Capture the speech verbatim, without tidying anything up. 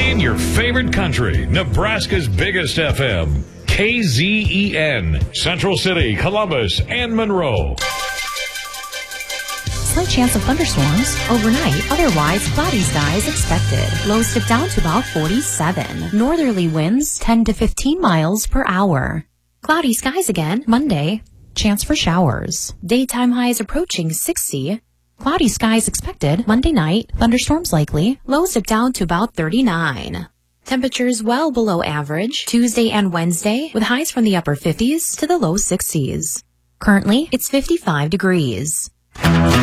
Playing your favorite country, Nebraska's biggest F M. K Z E N, Central City, Columbus, and Monroe. Slight chance of thunderstorms overnight. Otherwise, cloudy skies expected. Lows dip down to about forty-seven. Northerly winds ten to fifteen miles per hour. Cloudy skies again Monday. Chance for showers. Daytime highs approaching sixty. Cloudy skies expected Monday night. Thunderstorms likely. Lows dip down to about thirty-nine. Temperatures well below average Tuesday and Wednesday with highs from the upper fifties to the low sixties. Currently, it's fifty-five degrees.